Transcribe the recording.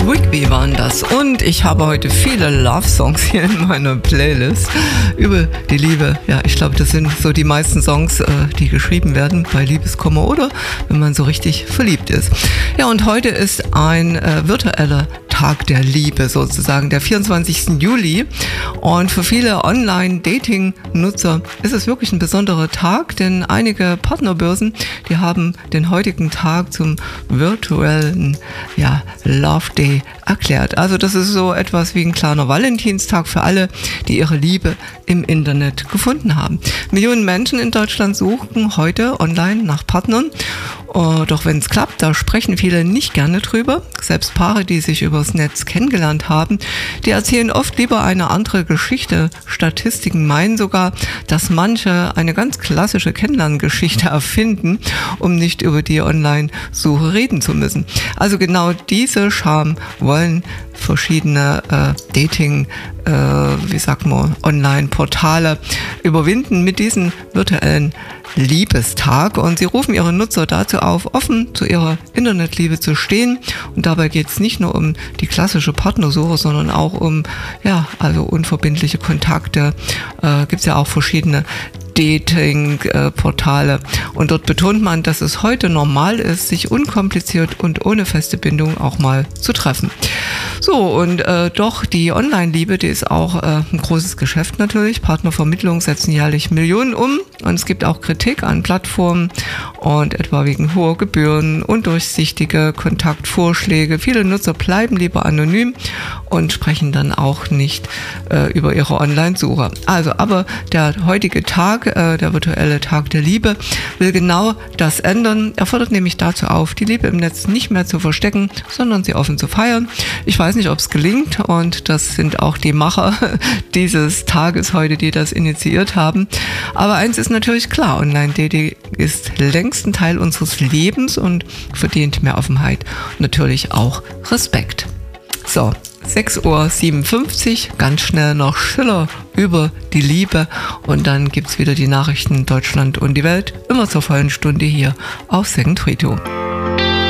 Rigby waren das. Und ich habe heute viele Love-Songs hier in meiner Playlist über die Liebe. Ja, ich glaube, das sind so die meisten Songs, die geschrieben werden bei Liebeskummer oder wenn man so richtig verliebt ist. Ja, und heute ist ein virtueller Tag der Liebe sozusagen, der 24. Juli. Und für viele Online-Dating-Nutzer ist es wirklich ein besonderer Tag, denn einige Partnerbörsen, die haben den heutigen Tag zum virtuellen Love Day erklärt. Also das ist so etwas wie ein kleiner Valentinstag für alle, die ihre Liebe im Internet gefunden haben. Millionen Menschen in Deutschland suchen heute online nach Partnern. Doch wenn es klappt, da sprechen viele nicht gerne drüber. Selbst Paare, die sich übers Netz kennengelernt haben, die erzählen oft lieber eine andere Geschichte. Statistiken meinen sogar, dass manche eine ganz klassische Kennenlerngeschichte erfinden, um nicht über die Online-Suche reden zu müssen. Also genau diese Scham wollen verschiedene Online-Portale überwinden mit diesem virtuellen Liebestag, und sie rufen ihre Nutzer dazu auf, offen zu ihrer Internetliebe zu stehen, und dabei geht es nicht nur um die klassische Partnersuche, sondern auch um unverbindliche Kontakte. Gibt es ja auch verschiedene Dating-Portale, und dort betont man, dass es heute normal ist, sich unkompliziert und ohne feste Bindung auch mal zu treffen. So, und doch die Online-Liebe, die ist auch ein großes Geschäft natürlich. Partnervermittlungen setzen jährlich Millionen um, und es gibt auch Kritik an Plattformen, und etwa wegen hoher Gebühren, undurchsichtige Kontaktvorschläge. Viele Nutzer bleiben lieber anonym und sprechen dann auch nicht über ihre Online-Suche. Also, aber der heutige Tag, der virtuelle Tag der Liebe, will genau das ändern. Er fordert nämlich dazu auf, die Liebe im Netz nicht mehr zu verstecken, sondern sie offen zu feiern. Ich weiß nicht, ob es gelingt, und das sind auch die Macher dieses Tages heute, die das initiiert haben. Aber eins ist natürlich klar, Online-Dating ist längst ein Teil unseres Lebens und verdient mehr Offenheit und natürlich auch Respekt. So, 6:57 Uhr, ganz schnell noch Schiller über die Liebe, und dann gibt's wieder die Nachrichten Deutschland und die Welt, immer zur vollen Stunde hier auf Second Friedhof.